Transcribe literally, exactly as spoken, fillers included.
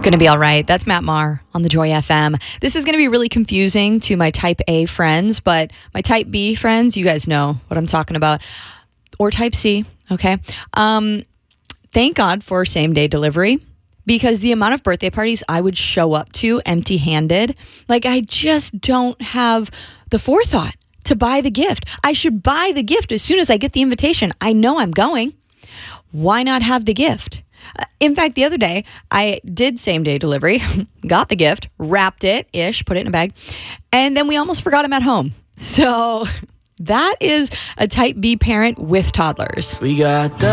Gonna be all right. That's Matt Maher on the Joy F M. This is gonna be really confusing to my type A friends, but my type B friends, you guys know what I'm talking about. Or type C, okay? Um, thank God for same day delivery, because the amount of birthday parties I would show up to empty handed, like I just don't have the forethought to buy the gift. I should buy the gift as soon as I get the invitation. I know I'm going. Why not have the gift? In fact, the other day, I did same-day delivery, got the gift, wrapped it-ish, put it in a bag, and then we almost forgot him at home. So that is a type B parent with toddlers. We got the